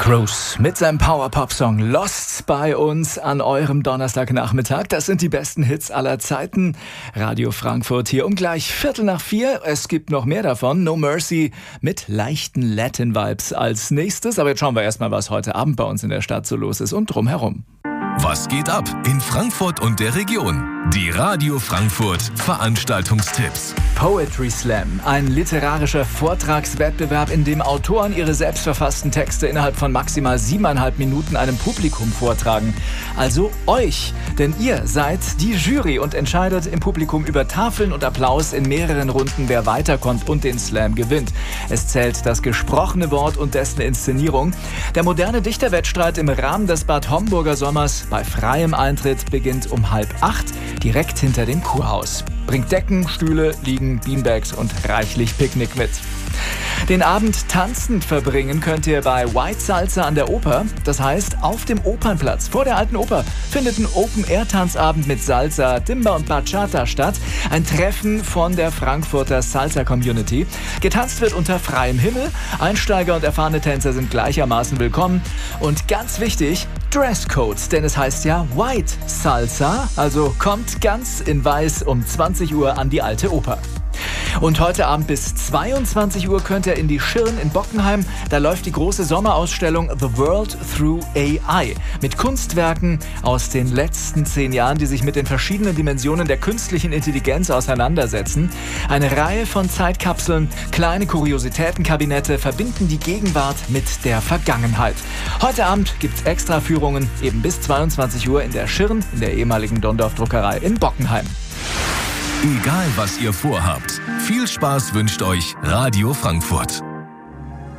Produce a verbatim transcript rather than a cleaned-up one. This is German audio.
Cruise mit seinem Power-Pop-Song Lost bei uns an eurem Donnerstagnachmittag. Das sind die besten Hits aller Zeiten. Radio Frankfurt hier um gleich Viertel nach vier. Es gibt noch mehr davon. No Mercy mit leichten Latin-Vibes als nächstes. Aber jetzt schauen wir erstmal, was heute Abend bei uns in der Stadt so los ist und drumherum. Was geht ab in Frankfurt und der Region? Die Radio Frankfurt Veranstaltungstipps. Poetry Slam, ein literarischer Vortragswettbewerb, in dem Autoren ihre selbstverfassten Texte innerhalb von maximal siebeneinhalb Minuten einem Publikum vortragen. Also euch, denn ihr seid die Jury und entscheidet im Publikum über Tafeln und Applaus in mehreren Runden, wer weiterkommt und den Slam gewinnt. Es zählt das gesprochene Wort und dessen Inszenierung. Der moderne Dichterwettstreit im Rahmen des Bad Homburger Sommers bei freiem Eintritt beginnt um halb acht, direkt hinter dem Kurhaus. Bringt Decken, Stühle, Liegen, Beanbags und reichlich Picknick mit. Den Abend tanzend verbringen könnt ihr bei White Salsa an der Oper. Das heißt, auf dem Opernplatz vor der Alten Oper findet ein Open-Air-Tanzabend mit Salsa, Timba und Bachata statt. Ein Treffen von der Frankfurter Salsa-Community. Getanzt wird unter freiem Himmel. Einsteiger und erfahrene Tänzer sind gleichermaßen willkommen. Und ganz wichtig, Dresscode, denn es heißt ja White Salsa. Also kommt ganz in weiß um zwanzig Uhr an die Alte Oper. Und heute Abend bis zweiundzwanzig Uhr könnt ihr in die Schirn in Bockenheim. Da läuft die große Sommerausstellung The World Through A I mit Kunstwerken aus den letzten zehn Jahren, die sich mit den verschiedenen Dimensionen der künstlichen Intelligenz auseinandersetzen. Eine Reihe von Zeitkapseln, kleine Kuriositätenkabinette verbinden die Gegenwart mit der Vergangenheit. Heute Abend gibt's Extraführungen eben bis zweiundzwanzig Uhr in der Schirn, in der ehemaligen Dondorf-Druckerei in Bockenheim. Egal was ihr vorhabt, viel Spaß wünscht euch Radio Frankfurt.